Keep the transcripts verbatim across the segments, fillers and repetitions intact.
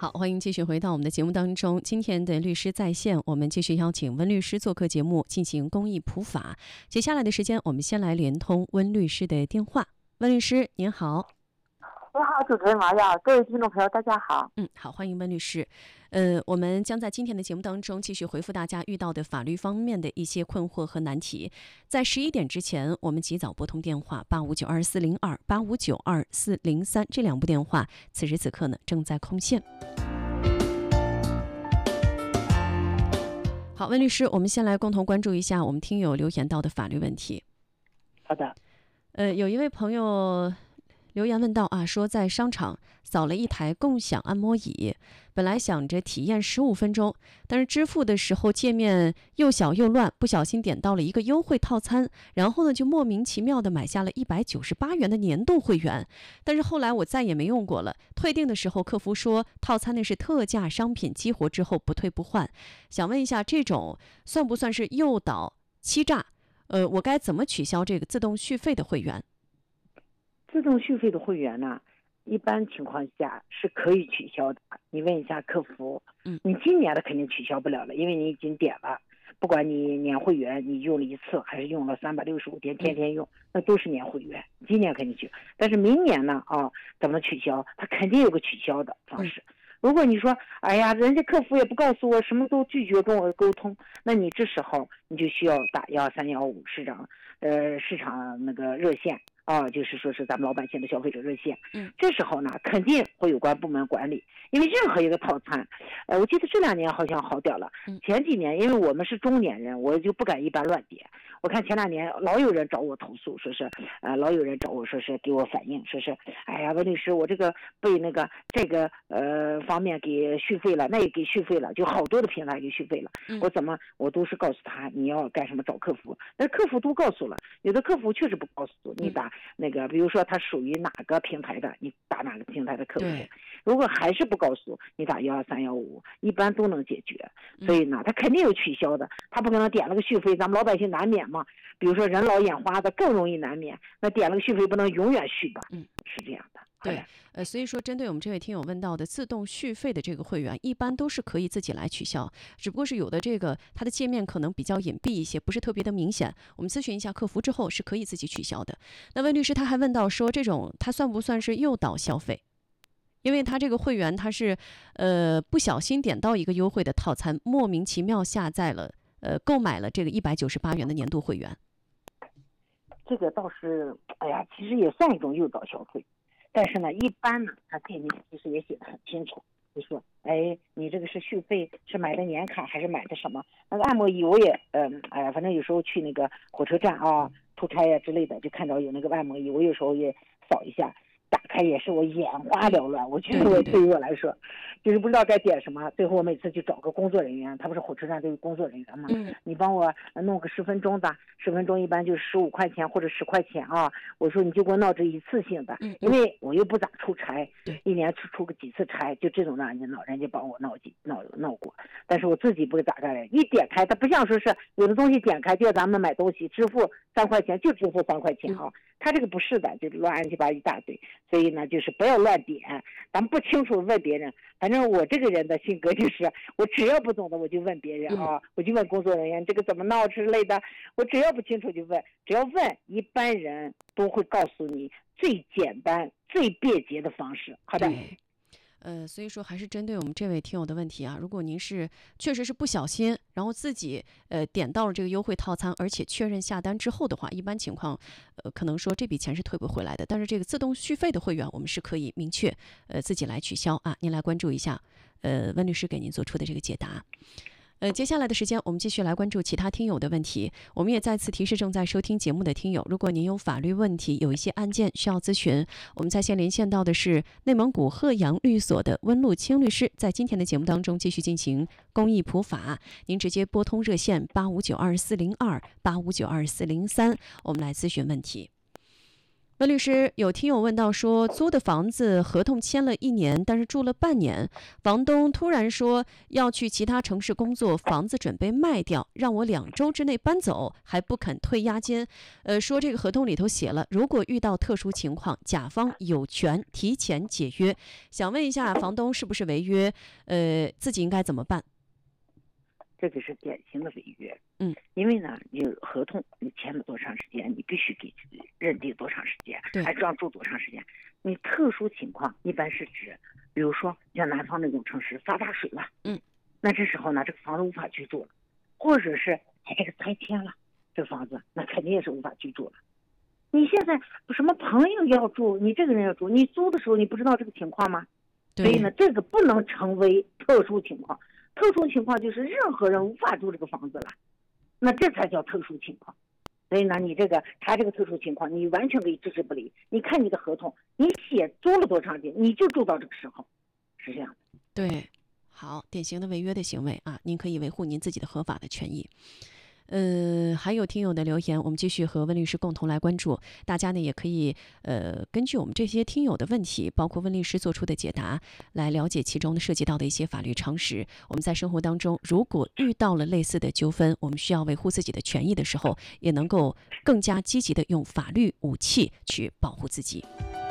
好，欢迎继续回到我们的节目当中。今天的律师在线，我们继续邀请温律师做客节目，进行公益普法。接下来的时间，我们先来连通温律师的电话。温律师，您好。 你好，主持人王耀，各位听众朋友，大家好。 嗯，好，欢迎温律师。呃，我们将在今天的节目当中继续回复大家遇到的法律方面的一些困惑和难题。在十一点之前，我们及早拨通电话八五九二四零二、八五九二四零三这两部电话，此时此刻呢正在空线。好，温律师，我们先来共同关注一下我们听友留言到的法律问题。 好的。 呃，有一位朋友留言问到啊，说在商场扫了一台共享按摩椅，本来想着体验十五分钟，但是支付的时候界面又小又乱，不小心点到了一个优惠套餐，然后呢就莫名其妙的买下了一百九十八元的年度会员，但是后来我再也没用过了。退订的时候，客服说套餐呢是特价商品，激活之后不退不换。想问一下，这种算不算是诱导欺诈？呃，我该怎么取消这个自动续费的会员？ 自动续费的会员呢，一般情况下是可以取消的。你问一下客服， 嗯， 你今年的肯定取消不了了，因为你已经点了，不管你年会员你用了一次还是用了三百六十五天天天用，那都是年会员，今年肯定取消。但是明年呢，啊，怎么取消？它肯定有个取消的方式。嗯，如果你说，哎呀，人家客服也不告诉我，什么都拒绝跟我沟通，那你这时候你就需要打幺三幺五市场，呃，市场那个热线啊，就是说是咱们老百姓的消费者热线。 嗯， 这时候呢，肯定会有关部门管理，因为任何一个套餐，呃，我记得这两年好像好点了，前几年因为我们是中年人，我就不敢一般乱点。我看前两年老有人找我投诉，说是，呃，老有人找我说是给我反映，说是，哎呀，温律师，我这个被那个这个呃方面给续费了，那也给续费了，就好多的平台给续费了。 嗯、 我怎么我都是告诉他你要干什么找客服，那客服都告诉了，有的客服确实不告诉你打那个，比如说他属于哪个平台的，你打哪个平台的客服。如果还是不告诉你打幺二三幺五，一般都能解决。所以呢，他肯定有取消的，他不可能点了个续费，咱们老百姓难免嘛。比如说人老眼花的更容易难免，那点了个续费不能永远续吧？ 嗯， 是这样的。 对，呃，所以说针对我们这位听友问到的自动续费的这个会员，一般都是可以自己来取消，只不过是有的这个它的界面可能比较隐蔽一些，不是特别的明显。我们咨询一下客服之后是可以自己取消的。那温律师他还问到说，这种他算不算是诱导消费？因为他这个会员他是呃不小心点到一个优惠的套餐，莫名其妙下载了呃购买了这个一百九十八元的年度会员。 这个倒是，哎呀，其实也算一种诱导消费，但是呢，一般呢，它界面其实也写得很清楚，就说，哎，你这个是续费，是买的年卡还是买的什么？那个按摩椅我也，嗯、呃，哎呀，反正有时候去那个火车站啊、出差呀之类的，就看到有那个按摩椅，我有时候也扫一下。打开也是我眼花缭乱，我觉得我对于我来说，就是不知道该点什么。最后我每次去找个工作人员，他不是火车站都有工作人员嘛， 嗯， 你帮我弄个十分钟的，十分钟一般就是十五块钱或者十块钱啊。我说你就给我闹这一次性的，因为我又不咋出差，一年出出个几次差，就这种让人家闹，人家帮我闹几闹闹过。但是我自己不咋干，一点开，它不像说是有的东西点开就要咱们买东西支付三块钱就支付三块钱啊，他这个不是的，就是乱七八一大堆。所以呢，就是不要乱点，咱们不清楚问别人。反正我这个人的性格就是，我只要不懂的我就问别人啊，我就问工作人员这个怎么闹之类的。我只要不清楚就问，只要问，一般人都会告诉你最简单、最便捷的方式。好的。 呃，所以说还是针对我们这位听友的问题啊，如果您是确实是不小心，然后自己呃点到了这个优惠套餐，而且确认下单之后的话，一般情况呃可能说这笔钱是退不回来的，但是这个自动续费的会员我们是可以明确呃自己来取消啊，您来关注一下呃温律师给您做出的这个解答。呃，接下来的时间，我们继续来关注其他听友的问题。我们也再次提示正在收听节目的听友，如果您有法律问题，有一些案件需要咨询，我们在线连线到的是内蒙古鹤阳律所的温路清律师，在今天的节目当中继续进行公益普法。您直接拨通热线八五九二四零二、八五九二四零三，我们来咨询问题。 温律师，有听友问到说，租的房子合同签了一年，但是住了半年，房东突然说要去其他城市工作，房子准备卖掉，让我两周之内搬走，还不肯退押金。呃，说这个合同里头写了，如果遇到特殊情况，甲方有权提前解约。想问一下，房东是不是违约？呃，自己应该怎么办？ 这个是典型的违约， 嗯， 因为呢，你合同你签了多长时间，你必须给认定多长时间，还让住多长时间。你特殊情况一般是指，比如说像南方那种城市发大水了， 嗯， 那这时候呢，这个房子无法居住了，或者是哎这个拆迁了，这个房子那肯定也是无法居住了。你现在什么朋友要住，你这个人要住，你租的时候你不知道这个情况吗？所以呢，这个不能成为特殊情况。特殊情况就是任何人无法住这个房子了，那这才叫特殊情况。所以呢，你这个他这个特殊情况，你完全可以置之不理。你看你的合同，你写租了多长时间，你就住到这个时候，是这样的。 对，好，典型的违约的行为啊，您可以维护您自己的合法的权益。呃，还有听友的留言，我们继续和温律师共同来关注。大家呢也可以呃根据我们这些听友的问题，包括温律师做出的解答，来了解其中的涉及到的一些法律常识。我们在生活当中，如果遇到了类似的纠纷，我们需要维护自己的权益的时候，也能够更加积极的用法律武器去保护自己。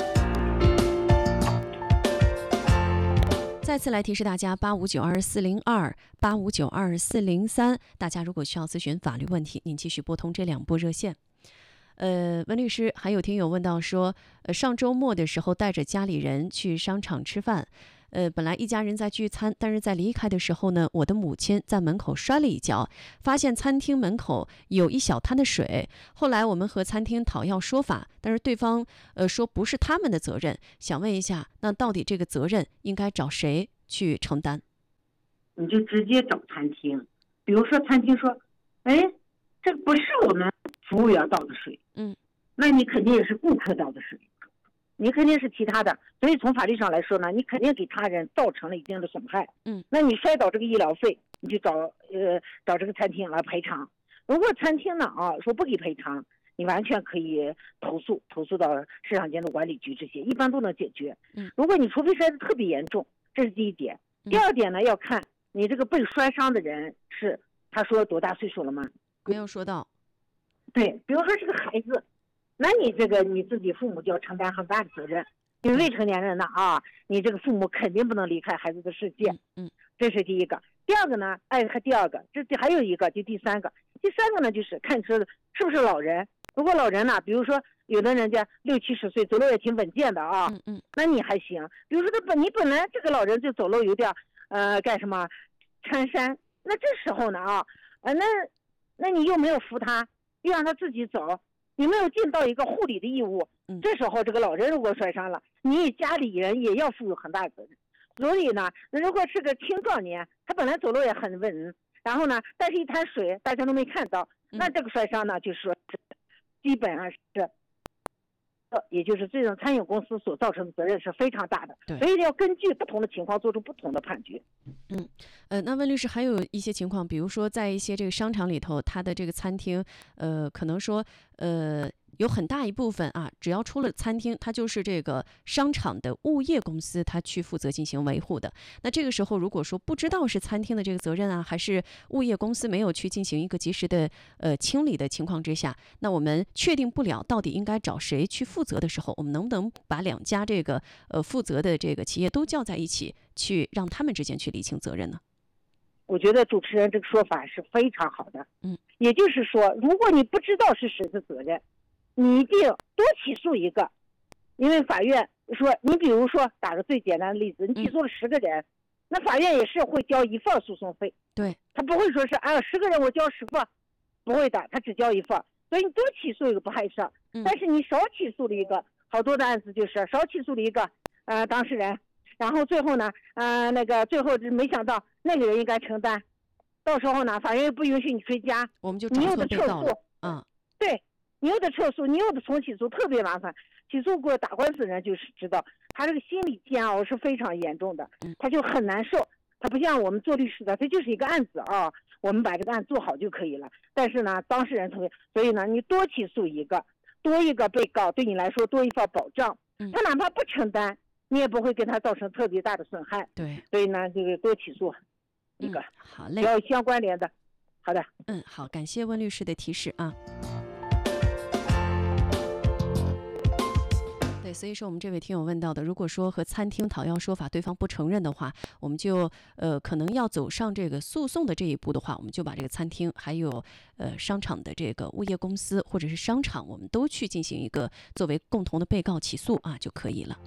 再次来提示大家，八五九二四零二八五九二四零三，大家如果需要咨询法律问题，您继续拨通这两部热线。呃，温律师，还有听友问到说，呃，上周末的时候带着家里人去商场吃饭，呃，本来一家人在聚餐，但是在离开的时候呢，我的母亲在门口摔了一跤，发现餐厅门口有一小滩的水。后来我们和餐厅讨要说法，但是对方呃说不是他们的责任。想问一下，那到底这个责任应该找谁去承担？ 你就直接找餐厅，比如说餐厅说，哎，这不是我们服务员倒的水， 嗯， 那你肯定也是顾客倒的水。你肯定是其他的，所以从法律上来说呢，你肯定给他人造成了一定的损害。 嗯， 那你摔倒这个医疗费，你就找呃找这个餐厅来赔偿。如果餐厅呢啊说不给赔偿，你完全可以投诉，投诉到市场监督管理局，这些一般都能解决。 嗯， 如果你除非摔得特别严重，这是第一点。第二点呢，要看你这个被摔伤的人是他说多大岁数了吗？ 没有说到。 对，比如说是个孩子。那你这个你自己父母就要承担很大的责任，因为未成年人呢啊，你这个父母肯定不能离开孩子的世界， 嗯， 这是第一个。第二个呢，哎，还第二个，这还有一个，就第三个，第三个呢就是看车是不是老人。如果老人呢，比如说有的人家六七十岁，走路也挺稳健的啊， 嗯嗯， 那你还行。比如说他本你本来这个老人就走路有点呃干什么搀山，那这时候呢啊，呃那那你又没有扶他，又让他自己走。你没有尽到一个护理的义务，这时候这个老人如果摔伤了，你家里人也要负有很大的责任。所以呢，如果是个青壮年，他本来走路也很稳，然后呢，但是一滩水大家都没看到，那这个摔伤呢，就是说基本上是，也就是这种餐饮公司所造成的责任是非常大的，所以要根据不同的情况做出不同的判决。 嗯，呃，那温律师还有一些情况，比如说在一些这个商场里头，它的这个餐厅，呃，可能说，呃，有很大一部分啊，只要出了餐厅，它就是这个商场的物业公司它去负责进行维护的。那这个时候，如果说不知道是餐厅的这个责任啊，还是物业公司没有去进行一个及时的呃清理的情况之下，那我们确定不了到底应该找谁去负责的时候，我们能不能把两家这个呃负责的这个企业都叫在一起，去让他们之间去厘清责任呢？ 我觉得主持人这个说法是非常好的。 嗯， 也就是说，如果你不知道是谁的责任，你一定多起诉一个，因为法院说，你比如说打个最简单的例子，你起诉了十个人，嗯、那法院也是会交一份诉讼费。 对， 他不会说是啊十个人我交十份，不会的，他只交一份。所以你多起诉一个不碍事儿，嗯、但是你少起诉了一个，好多的案子就是少起诉了一个呃当事人，然后最后呢呃那个最后没想到那个人应该承担，到时候呢法院又不允许你追加， 我们就你又得撤诉。 嗯， 对。你又得撤诉，你又得重起诉，特别麻烦。起诉过打官司的人就是知道，他这个心理煎熬是非常严重的，他就很难受。他不像我们做律师的，他就是一个案子啊，我们把这个案做好就可以了。但是呢，当事人特别，所以呢，你多起诉一个， 多一个被告对你来说多一份保障， 嗯、 他哪怕不承担，你也不会给他造成特别大的损害。 对， 所以呢，这个多起诉一个， 嗯、好嘞， 只要相关联的。好的， 嗯，好，感谢温律师的提示啊。对，所以说我们这位听友问到的，如果说和餐厅讨要说法，对方不承认的话，我们就呃可能要走上这个诉讼的这一步的话，我们就把这个餐厅还有呃商场的这个物业公司或者是商场，我们都去进行一个作为共同的被告起诉啊就可以了。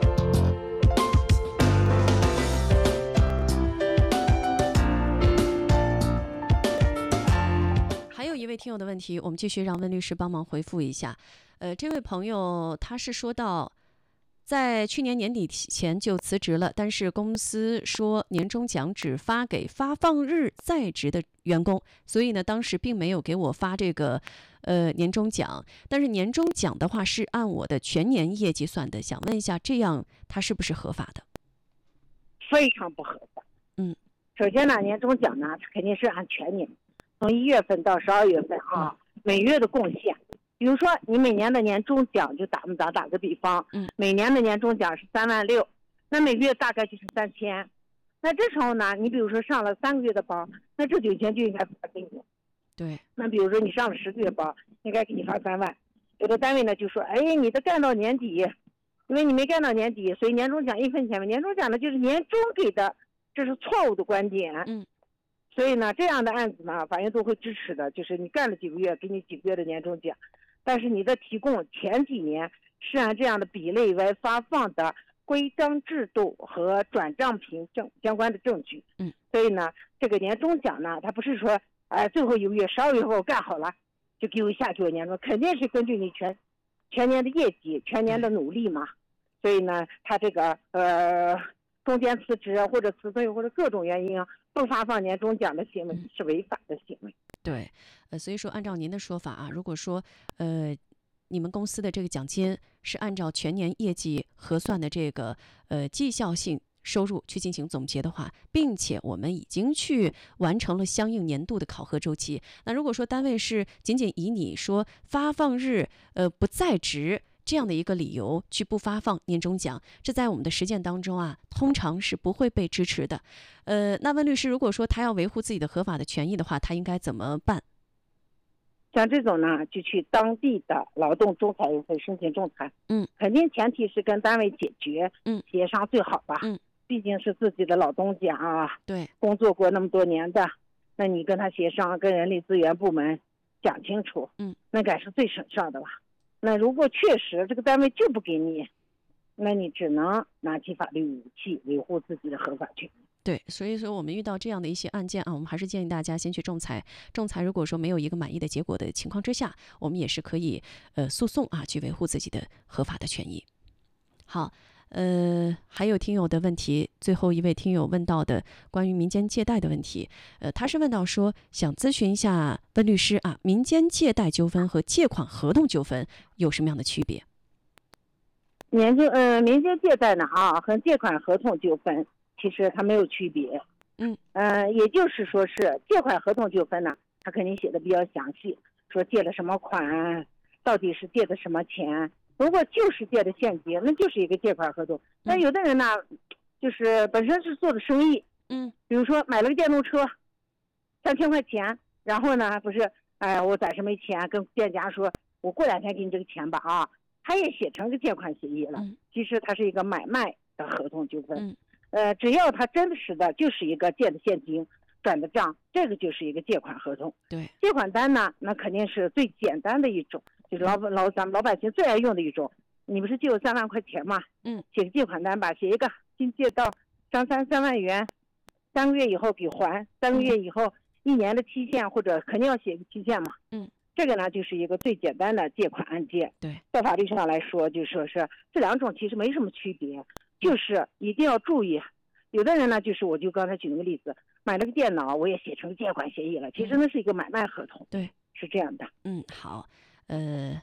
还有一位听友的问题，我们继续让温律师帮忙回复一下。呃，这位朋友他是说到，在去年年底前就辞职了，但是公司说年终奖只发给发放日在职的员工，所以呢，当时并没有给我发这个呃年终奖。但是年终奖的话是按我的全年业绩算的，想问一下，这样它是不是合法的？ 非常不合法。 嗯， 首先呢，年终奖呢肯定是按全年，从一月份到十二月份啊，嗯、每月的贡献。比如说，你每年的年终奖就打不打打个比方， 嗯， 每年的年终奖是三万六，那每月大概就是三千。那这时候呢，你比如说上了三个月的班，那这九千就应该发给你。 对。 那比如说你上了十个月班，应该给你发三万。有的单位呢就说，哎，你的干到年底，因为你没干到年底，所以年终奖一分钱没。年终奖呢就是年终给的，这是错误的观点。 嗯。 所以呢，这样的案子呢，法院都会支持的，就是你干了几个月，给你几个月的年终奖。但是你的提供前几年是按这样的比例为发放的规章制度和转账凭证相关的证据。 嗯， 所以呢，这个年终奖呢，它不是说，哎、呃，最后一个月十二月后干好了就给我下去我年终，肯定是根据你全全年的业绩、全年的努力嘛。所以呢，他这个呃中间辞职或者辞退或者各种原因不发放年终奖的行为是违法的行为。 对，呃，所以说按照您的说法啊，如果说呃你们公司的这个奖金是按照全年业绩核算的这个呃绩效性收入去进行总结的话，并且我们已经去完成了相应年度的考核周期，那如果说单位是仅仅以你说发放日呃不在职这样的一个理由去不发放年终奖，这在我们的实践当中啊，通常是不会被支持的。呃，那温律师，如果说他要维护自己的合法的权益的话，他应该怎么办？ 像这种呢，就去当地的劳动仲裁委员会申请仲裁。 嗯， 肯定前提是跟单位解决， 嗯， 协商最好吧。 嗯， 毕竟是自己的老东家啊， 对， 工作过那么多年的，那你跟他协商，跟人力资源部门讲清楚， 嗯， 那该是最省事的吧。那如果确实这个单位就不给你，那你只能拿起法律武器维护自己的合法权益。 对，所以说我们遇到这样的一些案件啊，我们还是建议大家先去仲裁。仲裁如果说没有一个满意的结果的情况之下，我们也是可以呃诉讼啊，去维护自己的合法的权益。好，呃，还有听友的问题，最后一位听友问到的关于民间借贷的问题，呃，他是问到说想咨询一下温律师啊，民间借贷纠纷和借款合同纠纷有什么样的区别？ 民间呃民间借贷呢啊和借款合同纠纷其实它没有区别。 嗯呃也就是说是借款合同纠纷呢，它肯定写的比较详细，说借了什么款，到底是借的什么钱。如果就是借的现金，那就是一个借款合同。但有的人呢，就是本身是做的生意， 嗯， 比如说买了个电动车，三千块钱，然后呢不是，哎，我暂时没钱，跟店家说，我过两天给你这个钱吧啊，他也写成个借款协议了。 嗯， 其实它是一个买卖的合同纠纷。 嗯， 呃，只要他真实的就是一个借的现金，转的账，这个就是一个借款合同。 对， 借款单呢，那肯定是最简单的一种，就是老老咱们老百姓最爱用的一种。你不是借我三万块钱吗？ 嗯， 写个借款单吧，写一个新借到张三三万元，三个月以后给还，三个月以后一年的期限，或者肯定要写个期限嘛。 嗯， 这个呢就是一个最简单的借款案件。 对， 在法律上来说，就说是这两种其实没什么区别，就是一定要注意。有的人呢，就是我就刚才举那个例子，买了个电脑，我也写成借款协议了，其实那是一个买卖合同。 对， 是这样的。 嗯，好，呃。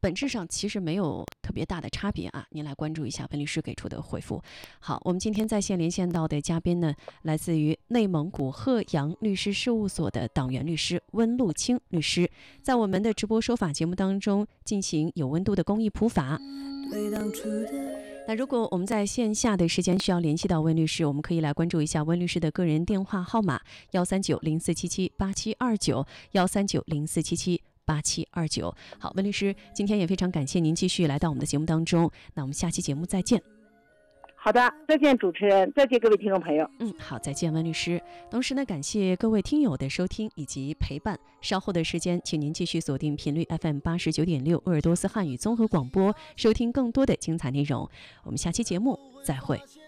本质上其实没有特别大的差别啊，您来关注一下温律师给出的回复。好，我们今天在线连线到的嘉宾呢，来自于内蒙古鹤阳律师事务所的党员律师温路清律师，在我们的直播说法节目当中进行有温度的公益普法。那如果我们在线下的时间需要联系到温律师，我们可以来关注一下温律师的个人电话号码幺三九零四七七八七二九幺三九零四七七八七二九。好，温律师，今天也非常感谢您继续来到我们的节目当中，那我们下期节目再见。 好的，再见主持人，再见各位听众朋友。 嗯，好，再见温律师。同时呢，感谢各位听友的收听以及陪伴。稍后的时间，请您继续锁定频率 F M 八十九点六鄂尔多斯汉语综合广播，收听更多的精彩内容。我们下期节目再会。